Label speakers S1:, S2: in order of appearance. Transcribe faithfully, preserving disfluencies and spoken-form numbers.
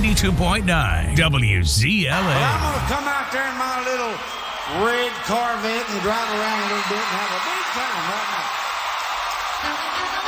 S1: ninety-two point nine W Z L A.
S2: Well, I'm going to come out there in my little red Corvette and drive around a little bit and have a big time right now.